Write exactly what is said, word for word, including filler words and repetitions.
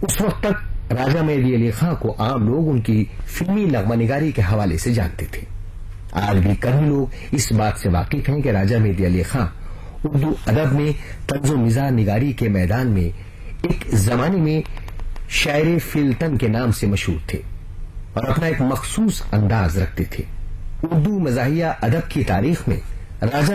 उस वक्त तक राजा मेहदी अली खां को आम लोग उनकी फिल्मी नगमानिगारी के हवाले से जानते थे। आज भी कई लोग इस बात से वाकिफ हैं कि राजा मेहदी अली खां उर्दू अदब में तंज़ो मिज़ाह निगारी के मैदान में एक जमाने में शायर फिल्तन के नाम से मशहूर थे और अपना एक मखसूस अंदाज रखते थे। उर्दू मज़ाहिया अदब की तारीख में राजा